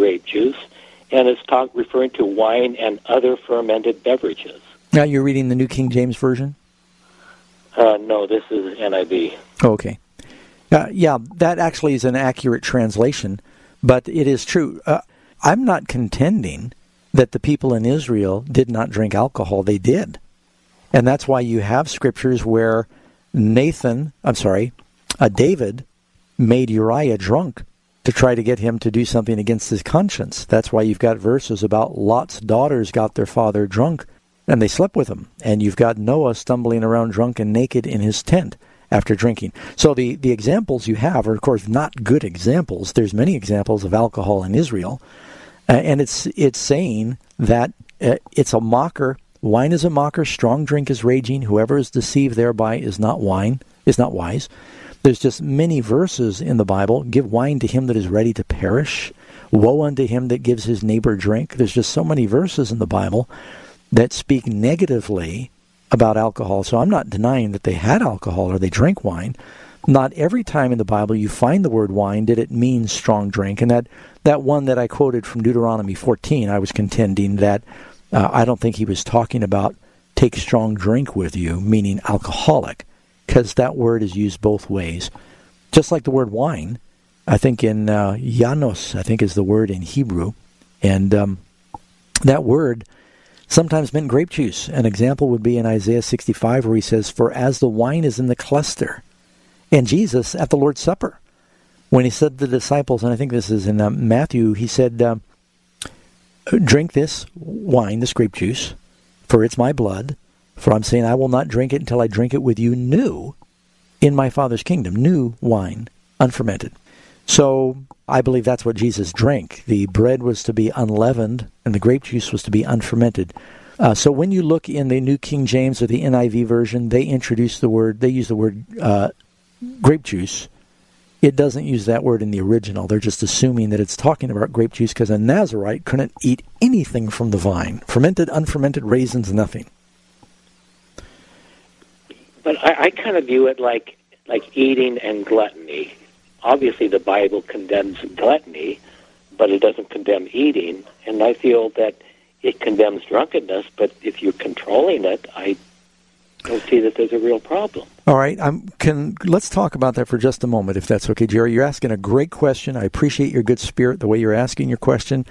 grape juice, and it's referring to wine and other fermented beverages. Now you're reading the New King James Version? No, this is NIV. Okay. Yeah, that actually is an accurate translation, but it is true. I'm not contending that the people in Israel did not drink alcohol. They did. And that's why you have scriptures where David made Uriah drunk to try to get him to do something against his conscience. That's why you've got verses about Lot's daughters got their father drunk, and they slept with him. And you've got Noah stumbling around drunk and naked in his tent after drinking. So the examples you have are, of course, not good examples. There's many examples of alcohol in Israel. And it's saying that it's a mocker. Wine is a mocker. Strong drink is raging. Whoever is deceived thereby is not wise. There's just many verses in the Bible. Give wine to him that is ready to perish. Woe unto him that gives his neighbor drink. There's just so many verses in the Bible that speak negatively about alcohol. So I'm not denying that they had alcohol or they drank wine. Not every time in the Bible you find the word wine did it mean strong drink. And that one that I quoted from Deuteronomy 14, I was contending that I don't think he was talking about take strong drink with you, meaning alcoholic, because that word is used both ways. Just like the word wine, I think in Janos, I think is the word in Hebrew. And that word sometimes meant grape juice. An example would be in Isaiah 65 where he says, for as the wine is in the cluster. And Jesus at the Lord's Supper, when he said to the disciples, and I think this is in Matthew, he said, drink this wine, this grape juice, for it's my blood. For I'm saying I will not drink it until I drink it with you new in my Father's kingdom. New wine, unfermented. So I believe that's what Jesus drank. The bread was to be unleavened, and the grape juice was to be unfermented. So when you look in the New King James or the NIV version, they use the word grape juice. It doesn't use that word in the original. They're just assuming that it's talking about grape juice because a Nazirite couldn't eat anything from the vine. Fermented, unfermented, raisins, nothing. But I kind of view it like eating and gluttony. Obviously, the Bible condemns gluttony, but it doesn't condemn eating. And I feel that it condemns drunkenness, but if you're controlling it, I don't see that there's a real problem. All right. Let's talk about that for just a moment, if that's okay, Jerry. You're asking a great question. I appreciate your good spirit, the way you're asking your question.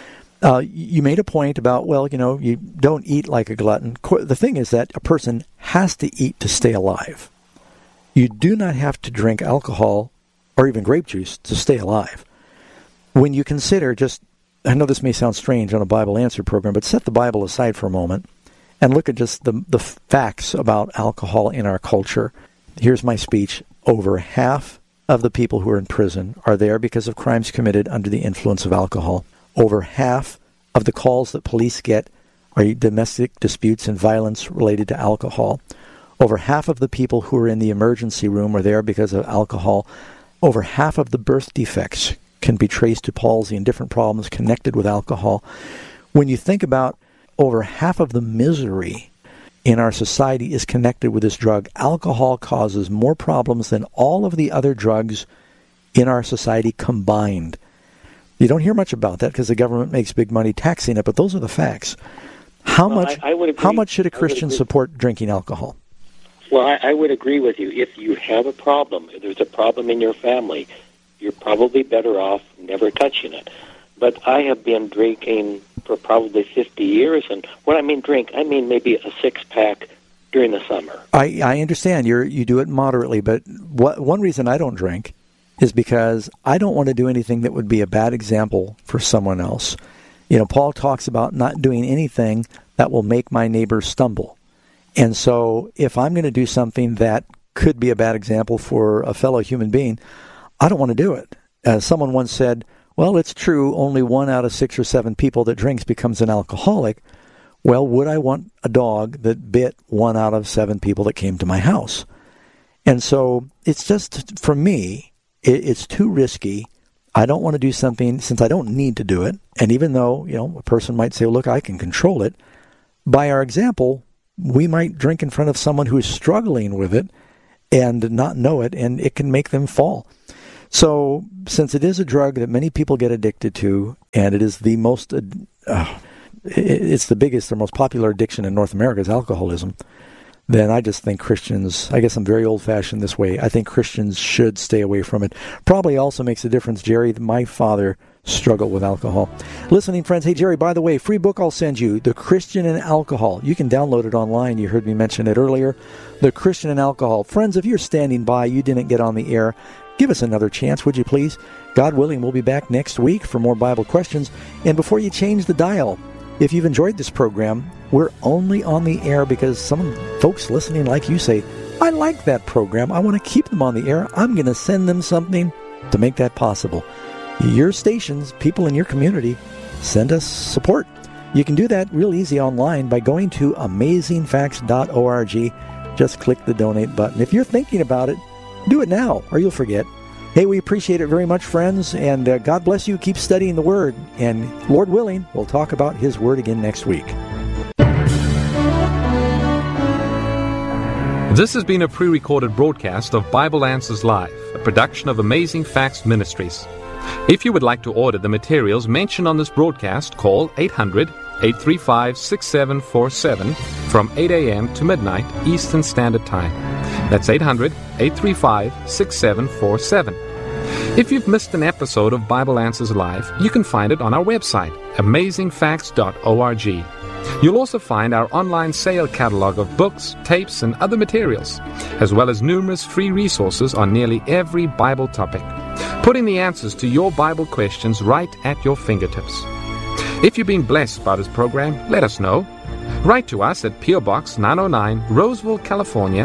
You made a point about, you don't eat like a glutton. The thing is that a person has to eat to stay alive. You do not have to drink alcohol or even grape juice to stay alive. When you consider I know this may sound strange on a Bible Answer program, but set the Bible aside for a moment and look at just the facts about alcohol in our culture. Here's my speech. Over half of the people who are in prison are there because of crimes committed under the influence of alcohol. Over half of the calls that police get are domestic disputes and violence related to alcohol. Over half of the people who are in the emergency room are there because of alcohol. Over half of the birth defects can be traced to palsy and different problems connected with alcohol. When you think about over half of the misery in our society is connected with this drug, alcohol causes more problems than all of the other drugs in our society combined. You don't hear much about that because the government makes big money taxing it, but those are the facts. How much should a Christian support drinking alcohol? Well, I would agree with you. If you have a problem, if there's a problem in your family, you're probably better off never touching it. But I have been drinking for probably 50 years, and when I mean drink, I mean maybe a six-pack during the summer. I understand you do it moderately, but one reason I don't drink is because I don't want to do anything that would be a bad example for someone else. Paul talks about not doing anything that will make my neighbor stumble. And so if I'm going to do something that could be a bad example for a fellow human being, I don't want to do it. As someone once said, well, it's true, only 1 out of 6 or 7 people that drinks becomes an alcoholic. Well, would I want a dog that bit 1 out of 7 people that came to my house? And so it's just, for me, it's too risky. I don't want to do something since I don't need to do it. And even though, a person might say, look, I can control it. By our example, we might drink in front of someone who is struggling with it and not know it, and it can make them fall. So, since it is a drug that many people get addicted to, and it is the most, it's the biggest or most popular addiction in North America is alcoholism, then I just think Christians, I guess I'm very old-fashioned this way, I think Christians should stay away from it. Probably also makes a difference, Jerry, my father struggled with alcohol. Listening friends, hey Jerry, by the way, free book I'll send you, The Christian and Alcohol. You can download it online. You heard me mention it earlier. The Christian and Alcohol. Friends, if you're standing by, you didn't get on the air, give us another chance, would you please? God willing, we'll be back next week for more Bible questions. And before you change the dial, if you've enjoyed this program, we're only on the air because some folks listening like you say, I like that program. I want to keep them on the air. I'm going to send them something to make that possible. Your stations, people in your community, send us support. You can do that real easy online by going to amazingfacts.org. Just click the donate button. If you're thinking about it, do it now or you'll forget. Hey, we appreciate it very much, friends, and God bless you. Keep studying the Word, and Lord willing, we'll talk about His Word again next week. This has been a pre-recorded broadcast of Bible Answers Live, a production of Amazing Facts Ministries. If you would like to order the materials mentioned on this broadcast, call 800-835-6747 from 8 a.m. to midnight Eastern Standard Time. That's 800-835-6747. If you've missed an episode of Bible Answers Live, you can find it on our website, amazingfacts.org. You'll also find our online sale catalog of books, tapes, and other materials, as well as numerous free resources on nearly every Bible topic, putting the answers to your Bible questions right at your fingertips. If you've been blessed by this program, let us know. Write to us at P.O. Box 909, Roseville, California,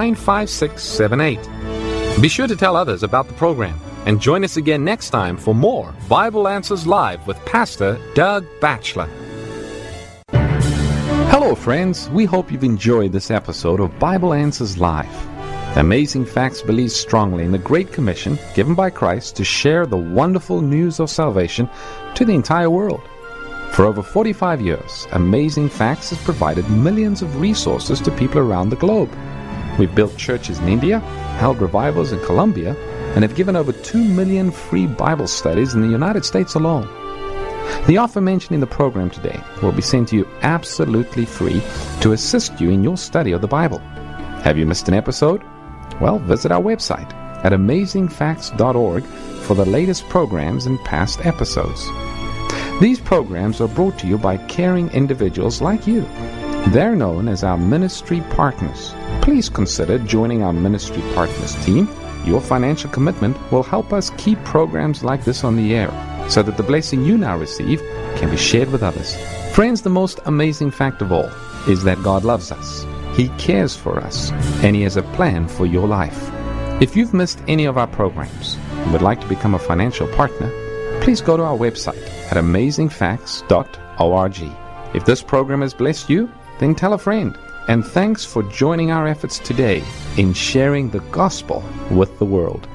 95678. Be sure to tell others about the program, and join us again next time for more Bible Answers Live with Pastor Doug Batchelor. Hello, friends. We hope you've enjoyed this episode of Bible Answers Live. Amazing Facts believes strongly in the Great Commission given by Christ to share the wonderful news of salvation to the entire world. For over 45 years, Amazing Facts has provided millions of resources to people around the globe. We've built churches in India, held revivals in Colombia, and have given over 2 million free Bible studies in the United States alone. The offer mentioned in the program today will be sent to you absolutely free to assist you in your study of the Bible. Have you missed an episode? Well, visit our website at amazingfacts.org for the latest programs and past episodes. These programs are brought to you by caring individuals like you. They're known as our ministry partners. Please consider joining our ministry partners team. Your financial commitment will help us keep programs like this on the air, so that the blessing you now receive can be shared with others. Friends, the most amazing fact of all is that God loves us. He cares for us, and He has a plan for your life. If you've missed any of our programs and would like to become a financial partner, please go to our website at amazingfacts.org. If this program has blessed you, then tell a friend. And thanks for joining our efforts today in sharing the gospel with the world.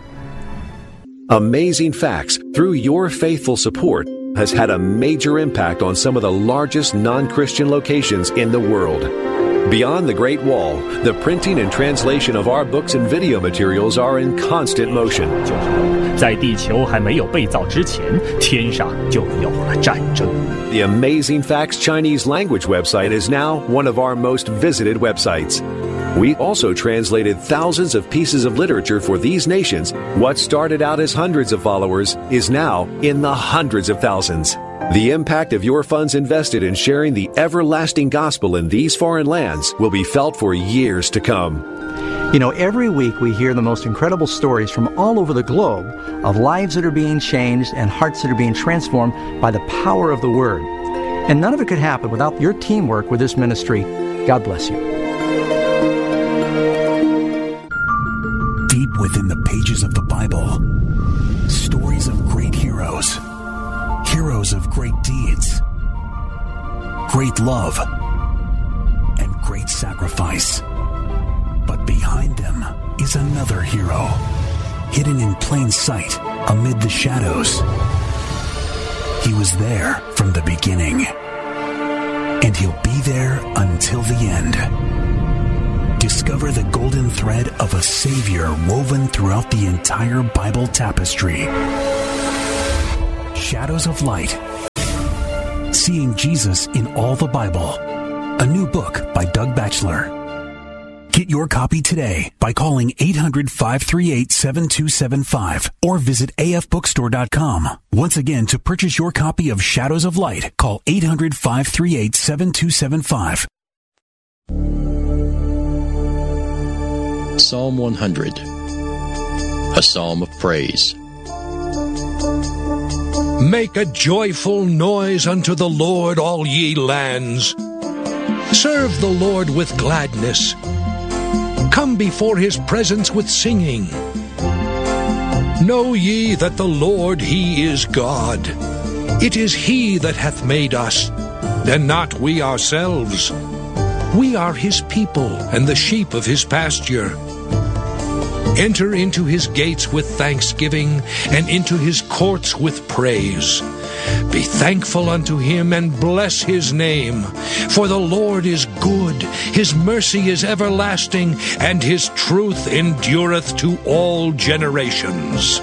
Amazing Facts, through your faithful support, has had a major impact on some of the largest non-Christian locations in the world. Beyond the Great Wall, the printing and translation of our books and video materials are in constant motion. 在地球还没有被造之前，天上就有了战争。 The Amazing Facts Chinese language website is now one of our most visited websites. We also translated thousands of pieces of literature for these nations. What started out as hundreds of followers is now in the hundreds of thousands. The impact of your funds invested in sharing the everlasting gospel in these foreign lands will be felt for years to come. You know, every week we hear the most incredible stories from all over the globe of lives that are being changed and hearts that are being transformed by the power of the Word. And none of it could happen without your teamwork with this ministry. God bless you. Deep within the pages of the Bible, stories of great heroes, heroes of great deeds, great love, and great sacrifice. But behind them is another hero, hidden in plain sight amid the shadows. He was there from the beginning, and he'll be there until the end. Discover the golden thread of a Savior woven throughout the entire Bible tapestry. Shadows of Light. Seeing Jesus in all the Bible. A new book by Doug Batchelor. Get your copy today by calling 800-538-7275 or visit afbookstore.com. Once again, to purchase your copy of Shadows of Light, call 800-538-7275. Psalm 100, a psalm of praise. Make a joyful noise unto the Lord, all ye lands. Serve the Lord with gladness. Come before his presence with singing. Know ye that the Lord, he is God. It is he that hath made us, and not we ourselves. We are his people, and the sheep of his pasture. Enter into his gates with thanksgiving, and into his courts with praise. Be thankful unto him, and bless his name. For the Lord is good, his mercy is everlasting, and his truth endureth to all generations.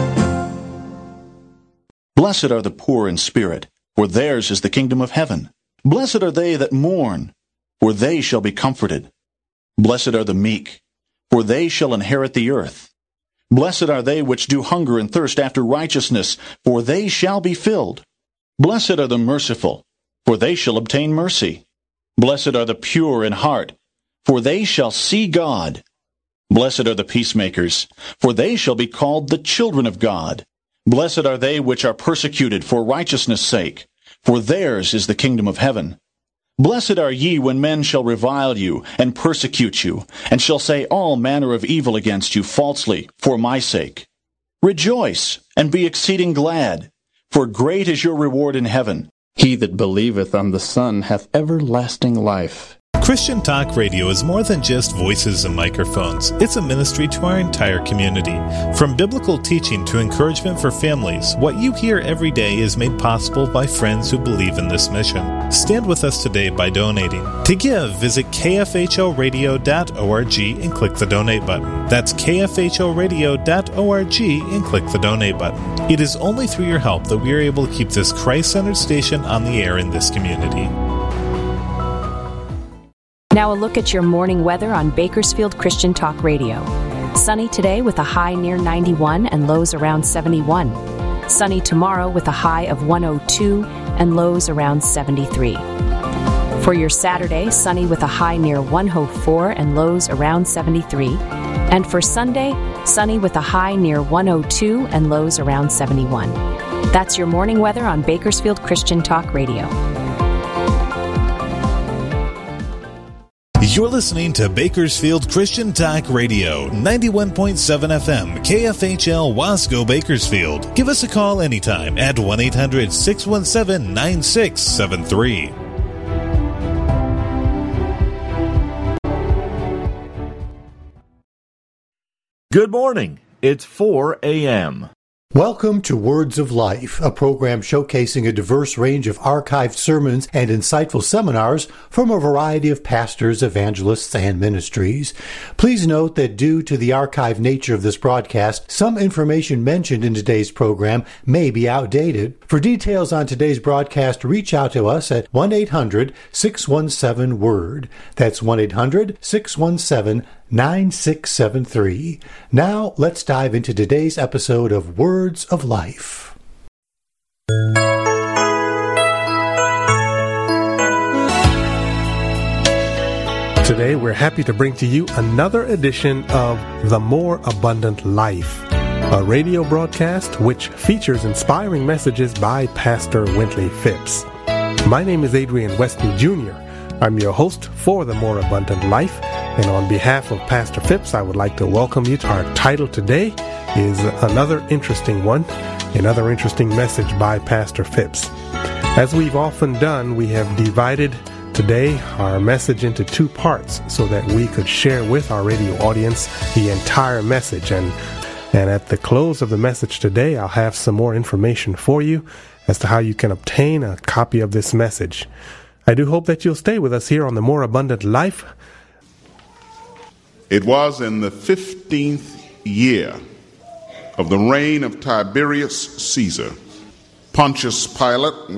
Blessed are the poor in spirit, for theirs is the kingdom of heaven. Blessed are they that mourn, for they shall be comforted. Blessed are the meek, for they shall inherit the earth. Blessed are they which do hunger and thirst after righteousness, for they shall be filled. Blessed are the merciful, for they shall obtain mercy. Blessed are the pure in heart, for they shall see God. Blessed are the peacemakers, for they shall be called the children of God. Blessed are they which are persecuted for righteousness' sake, for theirs is the kingdom of heaven. Blessed are ye when men shall revile you, and persecute you, and shall say all manner of evil against you falsely, for my sake. Rejoice, and be exceeding glad, for great is your reward in heaven. He that believeth on the Son hath everlasting life. Christian Talk Radio is more than just voices and microphones. It's a ministry to our entire community. From biblical teaching to encouragement for families, what you hear every day is made possible by friends who believe in this mission. Stand with us today by donating. To give, visit kfhoradio.org and click the donate button. That's kfhoradio.org and click the donate button. It is only through your help that we are able to keep this Christ-centered station on the air in this community. Now a look at your morning weather on Bakersfield Christian Talk Radio. Sunny today with a high near 91 and lows around 71. Sunny tomorrow with a high of 102 and lows around 73. For your Saturday, sunny with a high near 104 and lows around 73. And for Sunday, sunny with a high near 102 and lows around 71. That's your morning weather on Bakersfield Christian Talk Radio. You're listening to Bakersfield Christian Talk Radio, 91.7 FM, KFHL Wasco, Bakersfield. Give us a call anytime at 1-800-617-9673. Good morning. It's 4 a.m. Welcome to Words of Life, a program showcasing a diverse range of archived sermons and insightful seminars from a variety of pastors, evangelists, and ministries. Please note that due to the archived nature of this broadcast, some information mentioned in today's program may be outdated. For details on today's broadcast, reach out to us at 1-800-617-WORD. That's 1-800-617-9673. Now, let's dive into today's episode of Words of Life. Today, we're happy to bring to you another edition of The More Abundant Life, a radio broadcast which features inspiring messages by Pastor Wintley Phipps. My name is Adrian Westby Jr. I'm your host for The More Abundant Life, and on behalf of Pastor Phipps, I would like to welcome you to our title today is Another Interesting One, another interesting message by Pastor Phipps. As we've often done, we have divided today our message into two parts so that we could share with our radio audience the entire message. And at the close of the message today, I'll have some more information for you as to how you can obtain a copy of this message. I do hope that you'll stay with us here on The More Abundant Life. It was in the 15th year of the reign of Tiberius Caesar. Pontius Pilate